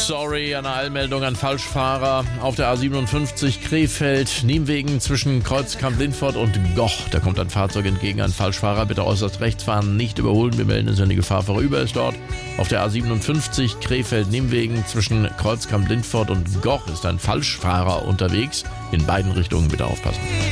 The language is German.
Sorry, eine Eilmeldung an Falschfahrer auf der A57 Krefeld-Niemwegen zwischen Kreuzkamp-Lindfort und Goch. Da kommt ein Fahrzeug entgegen, ein Falschfahrer. Bitte äußerst rechts fahren, nicht überholen. Wir melden es, wenn die Gefahr vorüber ist dort. Auf der A57 Krefeld-Niemwegen zwischen Kreuzkamp-Lindfort und Goch ist ein Falschfahrer unterwegs. In beiden Richtungen bitte aufpassen.